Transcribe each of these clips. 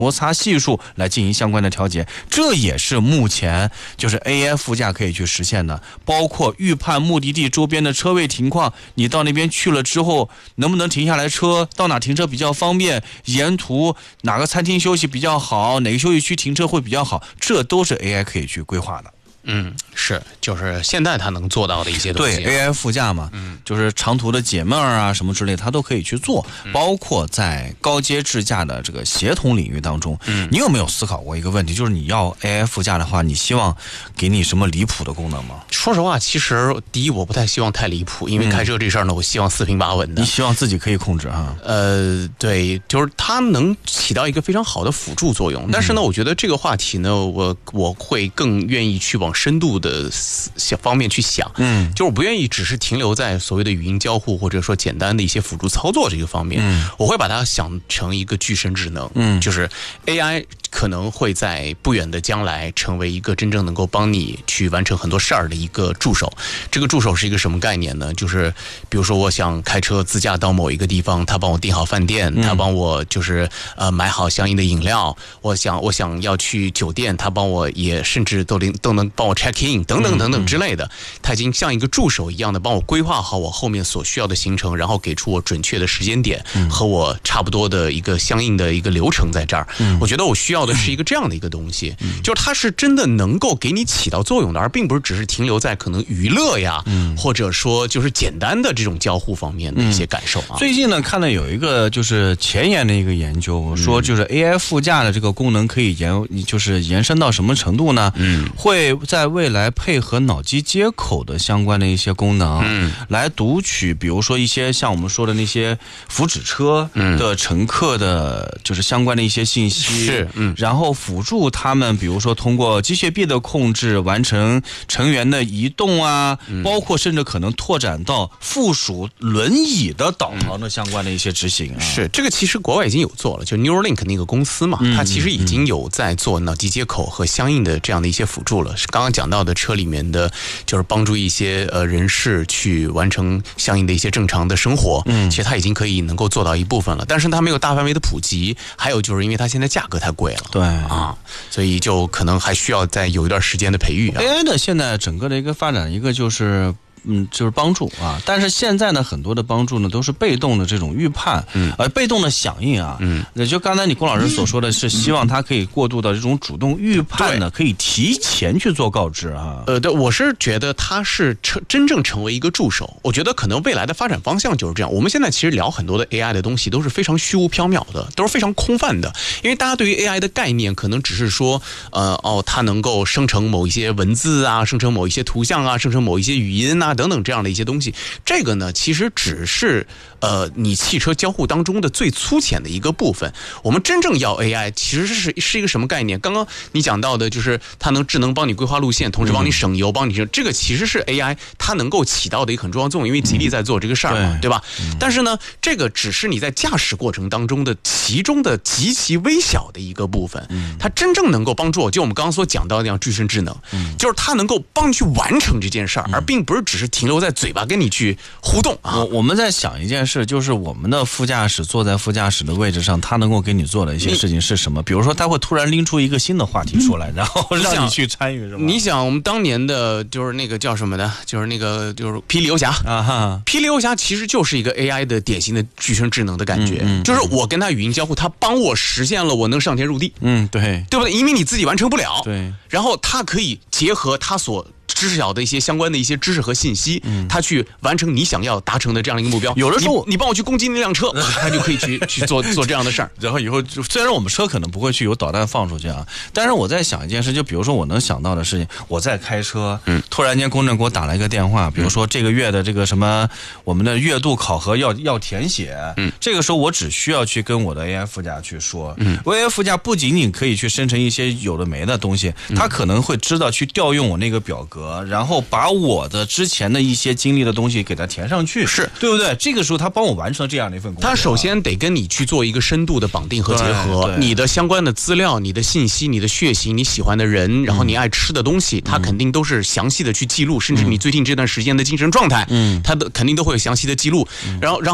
摩擦系数来进行相关的调节，这也是目前就是 AI 副驾可以去实现的，包括预判目的地周边的车位情况，你到那边去了之后能不能停下来车，到哪停车比较方便，沿途哪个餐厅休息比较好，哪个休息区停车会比较好，这都是 AI 可以去规划的。 是，就是现在它能做到的一些东西。 对 AI 副驾嘛，就是长途的解闷啊什么之类，它都可以去做，包括在高阶智驾的这个协同领域当中，你有没有思考过一个问题，就是你要 AI 副驾的话，你希望给你什么离谱的功能吗？ 说实话，其实第一我不太希望太离谱，因为开车这事儿呢，我希望四平八稳的。 你希望自己可以控制哈？ 对，就是它能起到一个非常好的辅助作用。但是呢，我觉得这个话题呢，我会更愿意去往深度的方面去想，就是我不愿意只是停留在所谓的语音交互或者说简单的一些辅助操作这个方面，我会把它想成一个具身智能，就是 AI 可能会在不远的将来成为一个真正能够帮你去完成很多事儿的一个助手。这个助手是一个什么概念呢？就是比如说我想开车自驾到某一个地方，他帮我订好饭店，他帮我就是买好相应的饮料，我想要去酒店，他帮我也甚至都能帮我 check in 等等等等之类的，他已经像一个助手一样的帮我规划好我后面所需要的行程，然后给出我准确的时间点和我差不多的一个相应的一个流程在这儿。我觉得我需要的是一个这样的一个东西，就是它是真的能够给你起到作用的，而并不是只是停留在可能娱乐呀，或者说就是简单的这种交互方面的一些感受啊。 最近呢，看到有一个就是前沿的一个研究，说就是 AI 副驾的这个功能可以延伸到什么程度呢？会在未来配合脑机接口的相关的一些功能，来读取比如说一些像我们说的那些福祉车的乘客的就是相关的一些信息，然后辅助他们比如说通过机械臂的控制完成成员的移动啊，包括甚至可能拓展到附属轮椅的导航的相关的一些执行啊。 是，这个其实国外已经有做了，就 Neuralink 那个公司嘛，它其实已经有在做脑机接口和相应的这样的一些辅助了。是刚刚讲到的车里面的，就是帮助一些人士去完成相应的一些正常的生活，其实它已经可以能够做到一部分了，但是它没有大范围的普及，还有就是因为它现在价格太贵了， 对啊，所以就可能还需要再有一段时间的培育啊。 AI 的现在整个的一个发展，一个就是帮助啊，但是现在呢，很多的帮助呢都是被动的这种预判，被动的响应啊，就刚才你龚老师所说的是希望它可以过渡到这种主动预判呢，可以提前去做告知啊。 对，我是觉得它是真正成为一个助手，我觉得可能未来的发展方向就是这样。我们现在其实聊很多的 AI 的东西都是非常虚无缥缈的，都是非常空泛的，因为大家对于 AI 的概念可能只是说，它能够生成某一些文字啊，生成某一些图像啊，生成某一些语音啊。等等这样的一些东西，这个呢其实只是你汽车交互当中的最粗浅的一个部分。我们真正要 AI 其实是一个什么概念？刚刚你讲到的就是它能智能帮你规划路线，同时帮你省油，帮你这个其实是 AI 它能够起到的一个很重要作用，因为吉利在做这个事儿嘛，对吧？但是呢，这个只是你在驾驶过程当中的其中的极其微小的一个部分。它真正能够帮助我，就我们刚刚所讲到的那样具身智能，就是它能够帮你去完成这件事儿，而并不是只是停留在嘴巴跟你去互动啊。 我们在想一件事，就是我们的副驾驶坐在副驾驶的位置上，他能够给你做的一些事情是什么？比如说他会突然拎出一个新的话题出来，然后让你去参与，是吗？ 你想我们当年的就是那个叫什么的，就是那个就是霹雳游侠啊哈， 霹雳游侠其实就是一个 AI 的典型的具身智能的感觉，就是我跟他语音交互，他帮我实现了我能上天入地， 对不对？因为你自己完成不了， 对， 然后他可以结合他所知晓的一些相关的一些知识和信息，他去完成你想要达成的这样的一个目标。 有的时候你帮我去攻击那辆车，他就可以去做这样的事儿。 然后以后虽然我们车可能不会去有导弹放出去啊，但是我在想一件事，就比如说我能想到的事情，我在开车，突然间公证给我打了一个电话，比如说这个月的这个什么我们的月度考核要填写，这个时候我只需要去跟我的 AI 副驾去说，AI 副驾不仅仅可以去生成一些有的没的东西，它可能会知道去调用我那个表格，然后把我的之前的一些经历的东西给它填上去， 是对不对？这个时候他帮我完成这样的一份工作， 他首先得跟你去做一个深度的绑定和结合，你的相关的资料、你的信息、你的血型、你喜欢的人，然后你爱吃的东西，他肯定都是详细的去记录，甚至你最近这段时间的精神状态，他的肯定都会有详细的记录，然后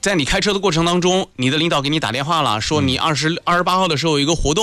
在你开车的过程当中，你的领导给你打电话了，说你28号的时候有一个活动。